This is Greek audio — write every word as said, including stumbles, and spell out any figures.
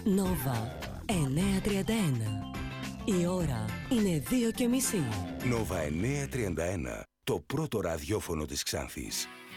Νόβα εννιακόσια τριάντα ένα. Η ώρα είναι δύο και μισή. Νόβα εννιακόσια τριάντα ένα. Το πρώτο ραδιόφωνο της Ξάνθης.